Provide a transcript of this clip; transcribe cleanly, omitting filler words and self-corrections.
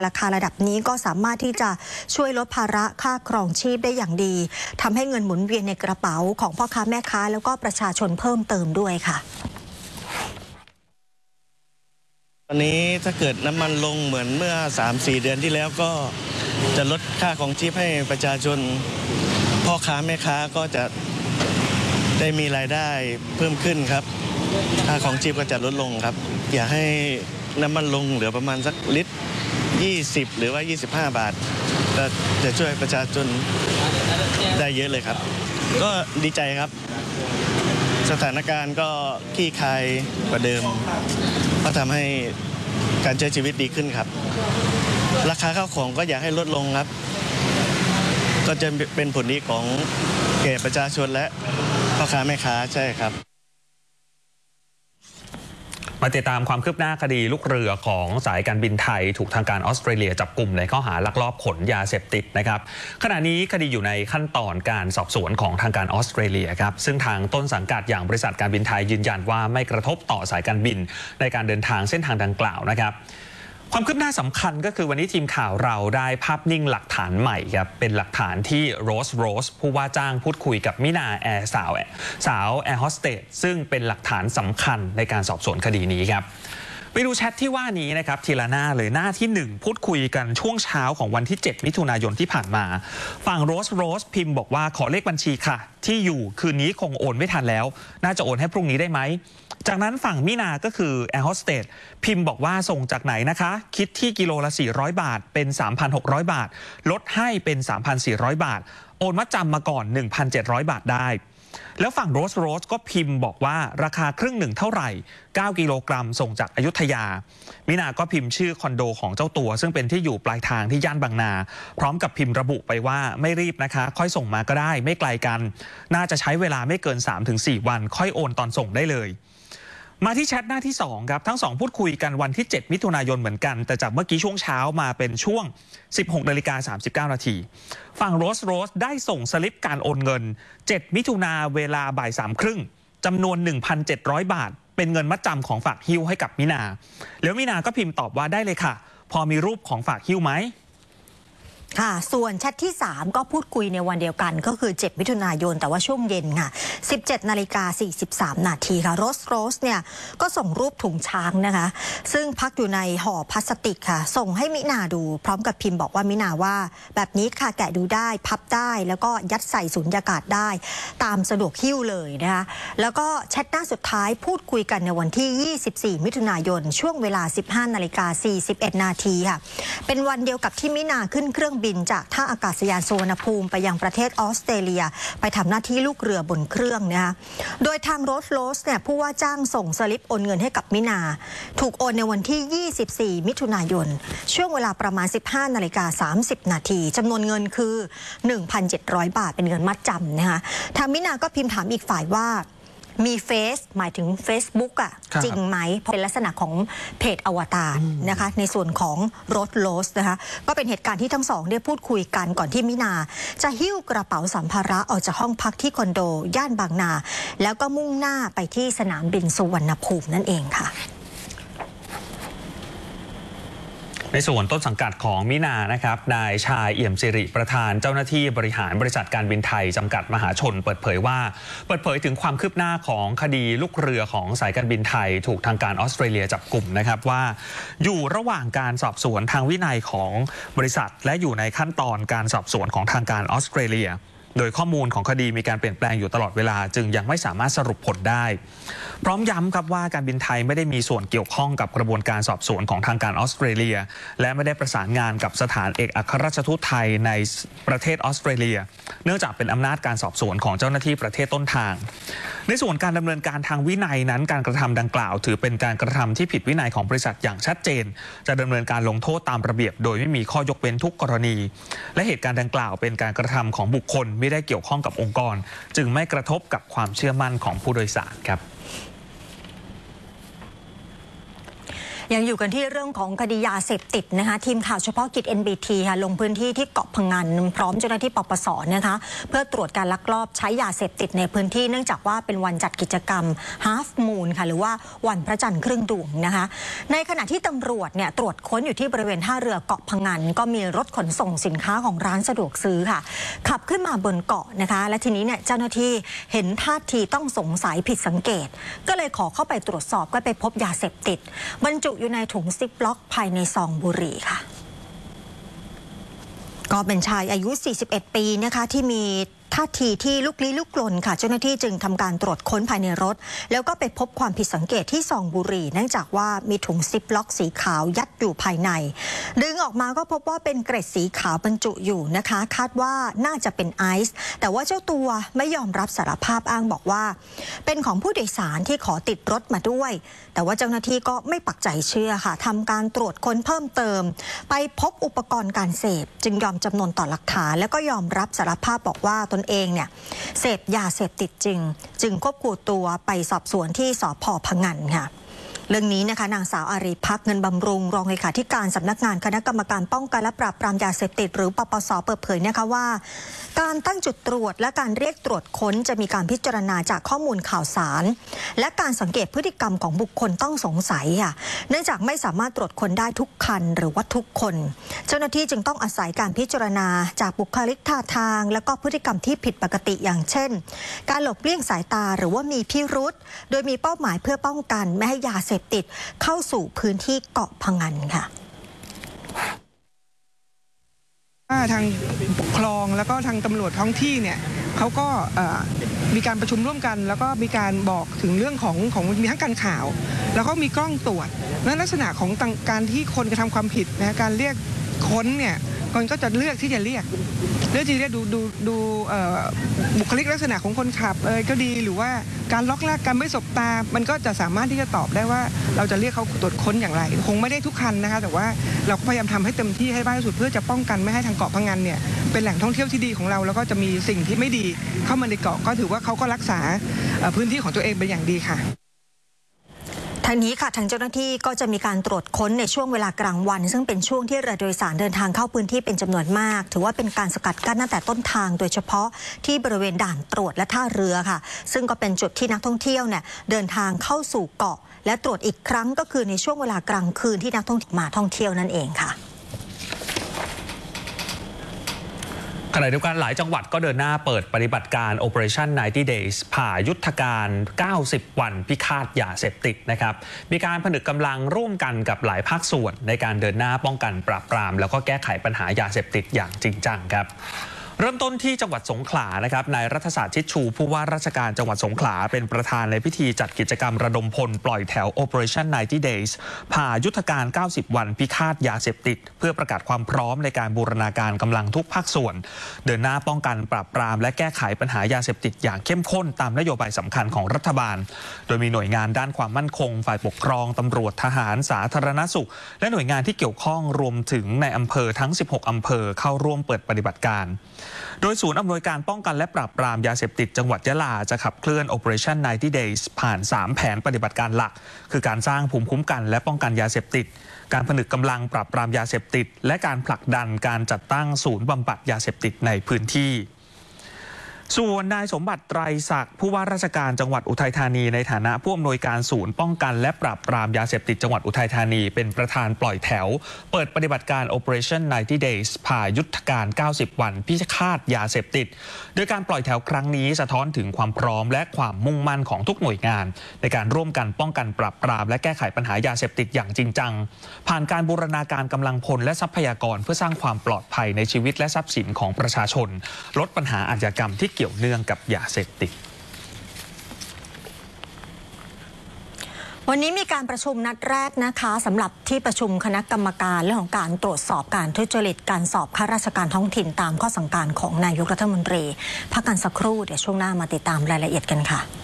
ราคาระดับนี้ก็สามารถที่จะช่วยลดภาระค่าครองชีพได้อย่างดีทำให้เงินหมุนเวียนในกระเป๋าของพ่อค้าแม่ค้าแล้วก็ประชาชนเพิ่มเติมด้วยค่ะตอนนี้ถ้าเกิดน้ำมันลงเหมือนเมื่อ 3-4 เดือนที่แล้วก็จะลดค่าครองชีพให้ประชาชนพ่อค้าแม่ค้าก็จะได้มีรายได้เพิ่มขึ้นครับค่าครองชีพก็จะลดลงครับอยากให้น้ำมันลงเหลือประมาณสักลิตร20หรือว่า25 บาทก็จะช่วยประชาชนได้เยอะเลยครับก็ดีใจครับสถานการณ์ก็คลี่คลายกว่าเดิมก็ทำให้การใช้ชีวิตดีขึ้นครับราคาข้าวของก็อยากให้ลดลงครับก็จะเป็นผลดีของแก่ประชาชนและพ่อค้าแม่ค้าใช่ครับมาติดตามความคืบหน้าคดีลูกเรือของสายการบินไทยถูกทางการออสเตรเลียจับกลุ่มในข้อหาลักลอบขนยาเสพติดนะครับขณะนี้คดีอยู่ในขั้นตอนการสอบสวนของทางการออสเตรเลียครับซึ่งทางต้นสังกัดอย่างบริษัทการบินไทยยืนยันว่าไม่กระทบต่อสายการบินในการเดินทางเส้นทางดังกล่าวนะครับความคืบหน้าสำคัญก็คือวันนี้ทีมข่าวเราได้ภาพนิ่งหลักฐานใหม่ครับเป็นหลักฐานที่โรสผู้ว่าจ้างพูดคุยกับมินาแอร์สาวแอร์โฮสเตสซึ่งเป็นหลักฐานสำคัญในการสอบสวนคดีนี้ครับไปดูแชทที่ว่านี้นะครับทีละหน้าเลยหน้าที่1พูดคุยกันช่วงเช้าของวันที่7มิถุนายนที่ผ่านมาฝั่งโรสพิมพ์บอกว่าขอเลขบัญชีค่ะที่อยู่คืนนี้คงโอนไม่ทันแล้วน่าจะโอนให้พรุ่งนี้ได้ไหมจากนั้นฝั่งมินาก็คือแอร์โฮสเตสพิมพ์บอกว่าส่งจากไหนนะคะคิดที่กิโลละ400 บาทเป็น 3,600 บาทลดให้เป็น 3,400 บาทโอนมัดจำมาก่อน 1,700 บาทได้แล้วฝั่งโรสก็พิมพ์บอกว่าราคาครึ่งหนึ่งเท่าไหร่9 กิโลกรัมส่งจากอยุธยามินาก็พิมพ์ชื่อคอนโดของเจ้าตัวซึ่งเป็นที่อยู่ปลายทางที่ย่านบางนาพร้อมกับพิมพ์ระบุไปว่าไม่รีบนะคะค่อยส่งมาก็ได้ไม่ไกลกันน่าจะใช้เวลาไม่เกิน 3-4 วันค่อยโอนตอนส่งได้เลยมาที่แชทหน้าที่2ครับทั้ง2พูดคุยกันวันที่7มิถุนายนเหมือนกันแต่จากเมื่อกี้ช่วงเช้ามาเป็นช่วง 16:39 นาทีฝั่งโรสได้ส่งสลิปการโอนเงิน7มิถุนาเวลาบ่าย 3:30จำนวน 1,700 บาทเป็นเงินมัดจำของฝากหิ้วให้กับมินาแล้วมินาก็พิมพ์ตอบว่าได้เลยค่ะพอมีรูปของฝากหิ้วไหมค่ะส่วนแชทที่3ก็พูดคุยในวันเดียวกันก็คือ7มิถุนายนแต่ว่าช่วงเย็นค่ะ 17:43 นาทีค่ะโรสเนี่ยก็ส่งรูปถุงช้างนะคะซึ่งพักอยู่ในห่อพลาสติกค่ะส่งให้มินาดูพร้อมกับพิมพ์บอกว่ามินาว่าแบบนี้ค่ะแกะดูได้พับได้แล้วก็ยัดใส่สุญญากาศได้ตามสะดวกหิ้วเลยนะคะแล้วก็แชทหน้าสุดท้ายพูดคุยกันในวันที่24มิถุนายนช่วงเวลา 15:41 นาทีค่ะเป็นวันเดียวกับที่มินาขึ้นเครื่องบินจากท่าอากาศยานสุวรรณภูมิไปยังประเทศออสเตรเลียไปทำหน้าที่ลูกเรือบนเครื่องนะคะโดยทางโรสเนี่ยผู้ว่าจ้างส่งสลิปโอนเงินให้กับมินาถูกโอนในวันที่24มิถุนายนช่วงเวลาประมาณ 15:30 นาทีจำนวนเงินคือ 1,700 บาทเป็นเงินมัดจำนะคะทางมินาก็พิมพ์ถามอีกฝ่ายว่ามีเฟซหมายถึง Facebook อ่ะจริงไหมเป็นลักษณะของเพจอวตารนะคะในส่วนของโรสนะคะก็เป็นเหตุการณ์ที่ทั้งสองได้พูดคุยกันก่อนที่มินาจะหิ้วกระเป๋าสัมภาระออกจากห้องพักที่คอนโดย่านบางนาแล้วก็มุ่งหน้าไปที่สนามบินสุวรรณภูมินั่นเองค่ะในส่วนต้นสังกัดของมินานะครับนายชายเอี่ยมสิริประธานเจ้าหน้าที่บริหารบริษัทการบินไทยจำกัดมหาชนเปิดเผยถึงความคืบหน้าของคดีลูกเรือของสายการบินไทยถูกทางการออสเตรเลียจับกลุ่มนะครับว่าอยู่ระหว่างการสอบสวนทางวินัยของบริษัทและอยู่ในขั้นตอนการสอบสวนของทางการออสเตรเลียโดยข้อมูลของคดีมีการเปลี่ยนแปลงอยู่ตลอดเวลาจึงยังไม่สามารถสรุปผลได้พร้อมย้ำครับว่าการบินไทยไม่ได้มีส่วนเกี่ยวข้องกับกระบวนการสอบสวนของทางการออสเตรเลียและไม่ได้ประสานงานกับสถานเอกอัครราชทูตไทยในประเทศออสเตรเลียเนื่องจากเป็นอำนาจการสอบสวนของเจ้าหน้าที่ประเทศต้นทางในส่วนการดำเนินการทางวินัยนั้นการกระทำดังกล่าวถือเป็นการกระทำที่ผิดวินัยของบริษัทอย่างชัดเจนจะดำเนินการลงโทษตามระเบียบโดยไม่มีข้อยกเว้นทุกกรณีและเหตุการณ์ดังกล่าวเป็นการกระทำของบุคคลไม่ได้เกี่ยวข้องกับองค์กรจึงไม่กระทบกับความเชื่อมั่นของผู้โดยสารครับยังอยู่กันที่เรื่องของคดียาเสพติดนะคะทีมข่าวเฉพาะกิจ NBT ค่ะลงพื้นที่ที่เกาะพะงันพร้อมเจ้าหน้าที่ปปส.นะคะเพื่อตรวจการลักลอบใช้ยาเสพติดในพื้นที่เนื่องจากว่าเป็นวันจัดกิจกรรม Half Moon ค่ะหรือว่าวันพระจันทร์ครึ่งดวงนะคะในขณะที่ตำรวจเนี่ยตรวจค้นอยู่ที่บริเวณท่าเรือเกาะพะงันก็มีรถขนส่งสินค้าของร้านสะดวกซื้อค่ะขับขึ้นมาบนเกาะนะคะและทีนี้เนี่ยเจ้าหน้าที่เห็นท่าทีต้องสงสัยผิดสังเกตก็เลยขอเข้าไปตรวจสอบก็ไปพบยาเสพติดบรรจุอยู่ในถุงซิปล็อกภายในซองบุหรี่ค่ะก็เป็นชายอายุ 41 ปีนะคะที่มีท่าทีที่ลุกลี้ลุกลนค่ะเจ้าหน้าที่จึงทำการตรวจค้นภายในรถแล้วก็ไปพบความผิดสังเกตที่ซองบุหรี่เนื่องจากว่ามีถุงซิปล็อกสีขาวยัดอยู่ภายในดึงออกมาก็พบว่าเป็นเกร็ดสีขาวบรรจุอยู่นะคะคาดว่าน่าจะเป็นไอซ์แต่ว่าเจ้าตัวไม่ยอมรับสารภาพอ้างบอกว่าเป็นของผู้โดยสารที่ขอติดรถมาด้วยแต่ว่าเจ้าหน้าที่ก็ไม่ปักใจเชื่อค่ะทำการตรวจค้นเพิ่มเติมไปพบอุปกรณ์การเสพจึงยอมจำนนต่อหลักฐานแล้วก็ยอมรับสารภาพบอกว่าตนเองเนี่ยเสพยาเสพติดจึงควบคุมตัวไปสอบสวนที่สภ.พะงันค่ะเรื่องนี้นะคะนางสาวอารีภักดิ์เงินบำรุงรองเลขาธิการสำนักงานคณะกรรมการป้องกันและปราบปรามยาเสพติดหรือปปส.เปิดเผยนะคะว่าการตั้งจุดตรวจและการเรียกตรวจค้นจะมีการพิจารณาจากข้อมูลข่าวสารและการสังเกตพฤติกรรมของบุคคลต้องสงสัยค่ะเนื่องจากไม่สามารถตรวจค้นได้ทุกคันหรือว่าทุกคนเจ้าหน้าที่จึงต้องอาศัยการพิจารณาจากบุคลิกท่าทางและก็พฤติกรรมที่ผิดปกติอย่างเช่นการหลบเลี่ยงสายตาหรือว่ามีพิรุธโดยมีเป้าหมายเพื่อป้องกันไม่ให้ยาเสพติดเข้าสู่พื้นที่เกาะพะงันค่ะทางปกครองแล้วก็ทางตำรวจท้องที่เนี่ยเขาก็มีการประชุมร่วมกันแล้วก็มีการบอกถึงเรื่องของมีทั้งการข่าวแล้วก็มีกล้องตรวจและลักษณะของการที่คนกระทำความผิดนะการเรียกค้นเนี่ยคนก็จะเลือกที่จะเรียกดูบุคลิกลักษณะของคนขับก็ดีหรือว่าการล็อกแรกการไม่สบตามันก็จะสามารถที่จะตอบได้ว่าเราจะเรียกเขาตรวจค้นอย่างไรคงไม่ได้ทุกคันนะคะแต่ว่าเราก็พยายามทำให้เต็มที่ให้มากที่สุดเพื่อจะป้องกันไม่ให้ทางเกาะพะงันเนี่ยเป็นแหล่งท่องเที่ยวที่ดีของเราแล้วก็จะมีสิ่งที่ไม่ดีเข้ามาในเกาะก็ถือว่าเขาก็รักษาพื้นที่ของตัวเองเป็นอย่างดีค่ะทางนี้ค่ะทางเจ้าหน้าที่ก็จะมีการตรวจค้นในช่วงเวลากลางวันซึ่งเป็นช่วงที่เรือโดยสารเดินทางเข้าพื้นที่เป็นจำนวนมากถือว่าเป็นการสกัดกั้นตั้งแต่ต้นทางโดยเฉพาะที่บริเวณด่านตรวจและท่าเรือค่ะซึ่งก็เป็นจุดที่นักท่องเที่ยวเนี่ยเดินทางเข้าสู่เกาะและตรวจอีกครั้งก็คือในช่วงเวลากลางคืนที่นักท่องเที่ยวมาท่องเที่ยวนั่นเองค่ะขณะเดียวกันหลายจังหวัดก็เดินหน้าเปิดปฏิบัติการ Operation 90 Days ผ่ายุทธการ 90 วันพิฆาตยาเสพติดนะครับมีการผนึกกำลังร่วมกันกับหลายภาคส่วนในการเดินหน้าป้องกันปราบปรามแล้วก็แก้ไขปัญหายาเสพติดอย่างจริงจังครับเริ่มต้นที่จังหวัดสงขลานะครับนายรัฐศาสตร์ชิดชูผู้ว่าราชการจังหวัดสงขลาเป็นประธานในพิธีจัดกิจกรรมระดมพลปล่อยแถว Operation 90 Days ผ่ายุทธการ 90 วันพิฆาตยาเสพติดเพื่อประกาศความพร้อมในการบูรณาการกำลังทุกภาคส่วนเดินหน้าป้องกันปราบปรามและแก้ไขปัญหายาเสพติดอย่างเข้มข้นตามนโยบายสำคัญของรัฐบาลโดยมีหน่วยงานด้านความมั่นคงฝ่ายปกครองตำรวจทหารสาธารณสุขและหน่วยงานที่เกี่ยวข้องรวมถึงในอำเภอทั้ง 16 อำเภอเข้าร่วมเปิดปฏิบัติการโดยศูนย์อำนวยการป้องกันและปราบปรามยาเสพติดจังหวัดยะลาจะขับเคลื่อน Operation 90 Days ผ่าน 3 แผนปฏิบัติการหลักคือการสร้างภูมิคุ้มกันและป้องกันยาเสพติดการผนึกกำลังปราบปรามยาเสพติดและการผลักดันการจัดตั้งศูนย์บำบัดยาเสพติดในพื้นที่ส่วนนายสมบัติไตรศักดิ์ผู้ว่าราชการจังหวัดอุทัยธานีในฐานะผู้อำนวยการศูนย์ป้องกันและปราบปรามยาเสพติดจังหวัดอุทัยธานีเป็นประธานปล่อยแถวเปิดปฏิบัติการ Operation 90 Days ผ่ายุทธการ 90 วันพิฆาตยาเสพติดโดยการปล่อยแถวครั้งนี้สะท้อนถึงความพร้อมและความมุ่งมั่นของทุกหน่วยงานในการร่วมกันป้องกันปราบปรามและแก้ไขปัญหายาเสพติดอย่างจริงจังผ่านการบูรณาการกำลังพลและทรัพยากรเพื่อสร้างความปลอดภัยในชีวิตและทรัพย์สินของประชาชนลดปัญหาอาชญากรรมที่เกี่ยวเนื่องกับยาเสพติดวันนี้มีการประชุมนัดแรกนะคะสำหรับที่ประชุมคณะกรรมการเรื่องของการตรวจสอบการทุจริตการสอบข้าราชการท้องถิ่นตามข้อสั่งการของนายกรัฐมนตรีพักกันสักครู่เดี๋ยวช่วงหน้ามาติดตามรายละเอียดกันค่ะ